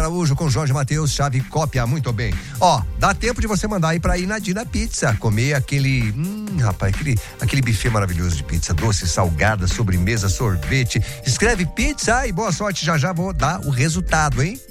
Araújo com Jorge Matheus, chave cópia, muito bem. Ó, dá tempo de você mandar aí pra Inadina Pizza, comer aquele, rapaz, aquele buffet maravilhoso de pizza, doce, salgada, sobremesa, sorvete. Escreve pizza e boa sorte, já vou dar o resultado, hein?